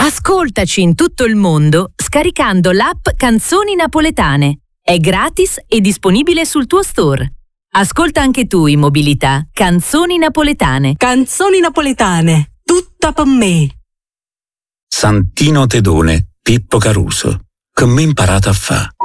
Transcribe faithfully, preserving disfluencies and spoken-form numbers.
Ascoltaci in tutto il mondo scaricando l'app Canzoni Napoletane. È gratis e disponibile sul tuo store. Ascolta anche tu in mobilità Canzoni Napoletane. Canzoni Napoletane, tutta per me. Santino Tedone, Pippo Caruso. Come imparate a fa'?